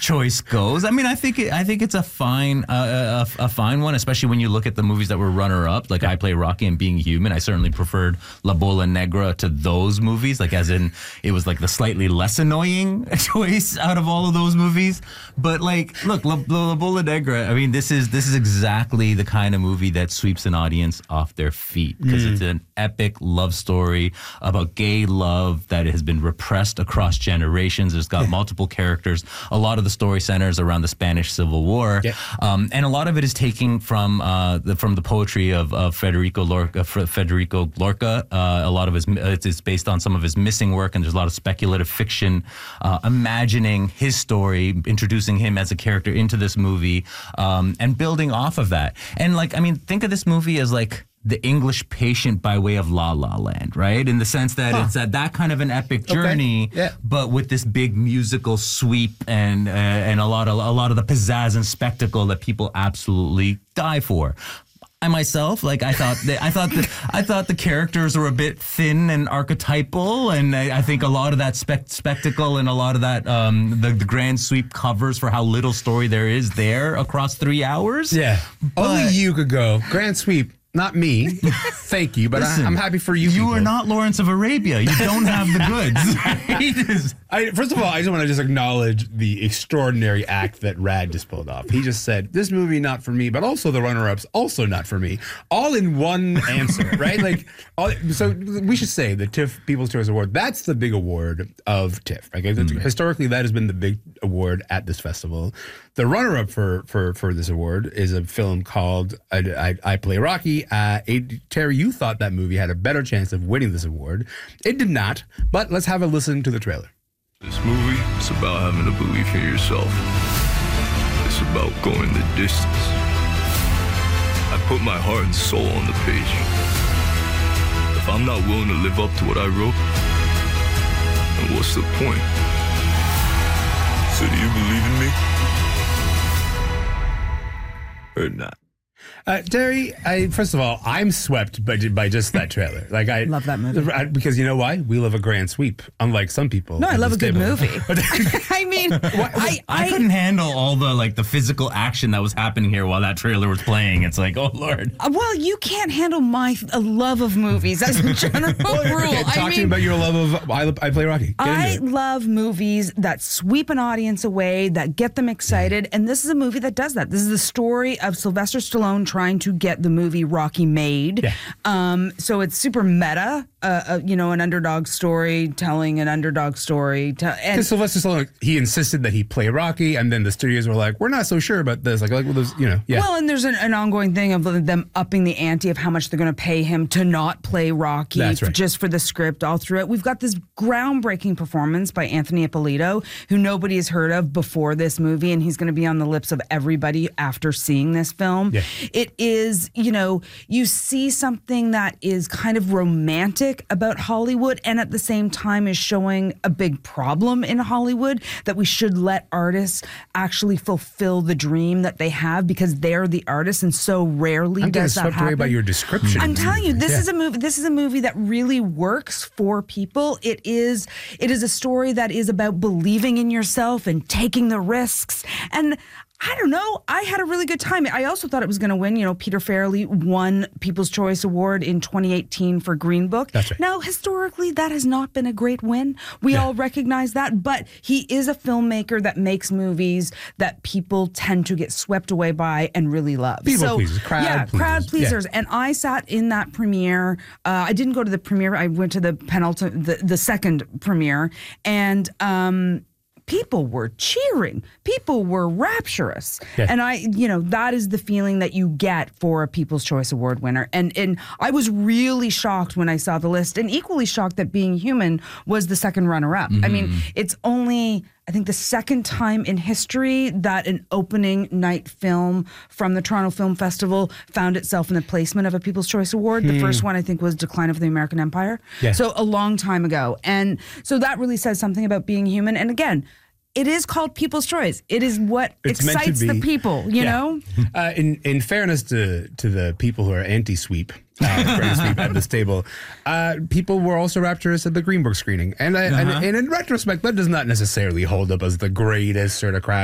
choice goes, I mean, I think it's a fine one, especially when you look at the movies that were runner-up. Like I Play Rocky and Being Human. I certainly preferred La Bola Negra to those movies. Like as in, it was like the slightly less annoying choice out of all of those movies. But like, look, La Bola Negra. I mean, this is exactly the kind of movie that sweeps an audience off their feet because it's an epic love story about gay love that has been repressed across generations. It's got multiple characters. A lot of the story centers around the Spanish Civil War, and a lot of it is taking from the poetry of Federico Lorca. A lot of it's based on some of his missing work, and there's a lot of speculative fiction, imagining his story, introducing him as a character into this movie, and building off of that. And like, I mean, think of this movie as like the English Patient by way of La La Land, right? In the sense that it's that kind of an epic journey, but with this big musical sweep and a lot of the pizzazz and spectacle that people absolutely die for. I myself, like, I thought the characters were a bit thin and archetypal, and I think a lot of that spectacle and a lot of that the grand sweep covers for how little story there is there across 3 hours. Yeah, only you could go grand sweep. Not me. Thank you, but listen, I'm happy for you. You are not Lawrence of Arabia. You don't have the goods. First of all, I just want to acknowledge the extraordinary act that Rad just pulled off. He just said, this movie not for me, but also the runner-ups also not for me. All in one answer, right? Like, so we should say the TIFF People's Choice Award, that's the big award of TIFF. Okay? Historically, that has been the big award at this festival. The runner-up for this award is a film called I Play Rocky. Terry, you thought that movie had a better chance of winning this award. It did not, but let's have a listen to the trailer. This movie is about having a belief in yourself. It's about going the distance. I put my heart and soul on the page. If I'm not willing to live up to what I wrote, then what's the point? So do you believe in me? Or not? Terry, first of all, I'm swept by just that trailer. Like I love that movie because you know why? We love a grand sweep, unlike some people. No, I love a good movie. I mean, I couldn't handle all the physical action that was happening here while that trailer was playing. It's like, oh Lord. Well, you can't handle my love of movies as a general rule. Okay, talk to me about your love of I Play Rocky. I love movies that sweep an audience away, that get them excited, and this is a movie that does that. This is the story of Sylvester Stallone trying to get the movie Rocky made. Yeah. So it's super meta, an underdog story, telling an underdog story. Because Sylvester Stallone, he insisted that he play Rocky, and then the studios were like, we're not so sure about this. Well, and there's an ongoing thing of them upping the ante of how much they're going to pay him to not play Rocky. That's right. Just for the script all through it. We've got this groundbreaking performance by Anthony Ippolito, who nobody has heard of before this movie, and he's going to be on the lips of everybody after seeing this film. Yeah. It is, you see something that is kind of romantic about Hollywood and at the same time is showing a big problem in Hollywood, that we should let artists actually fulfill the dream that they have because they're the artists, and so rarely does that happen. I'm swept away by your description. I'm telling you, this is a movie. This is a movie that really works for people. It is a story that is about believing in yourself and taking the risks. And I don't know. I had a really good time. I also thought it was going to win. Peter Farrelly won People's Choice Award in 2018 for Green Book. That's right. Now, historically, that has not been a great win. We all recognize that. But he is a filmmaker that makes movies that people tend to get swept away by and really love. People pleasers. Crowd pleasers. Yeah. And I sat in that premiere. I didn't go to the premiere. I went to the second premiere. And people were cheering. People were rapturous. Yeah. And that is the feeling that you get for a People's Choice Award winner. And I was really shocked when I saw the list, and equally shocked that Being Human was the second runner-up. Mm-hmm. I mean, it's only, I think, the second time in history that an opening night film from the Toronto Film Festival found itself in the placement of a People's Choice Award. The first one, I think, was Decline of the American Empire. Yeah. So a long time ago. And so that really says something about Being Human. And again, it is called People's Choice. It is what excites the people, you know? In fairness to the people who are anti-sweep, at this table, people were also rapturous at the Green Book screening. And in retrospect, that does not necessarily hold up as the greatest sort of crowd.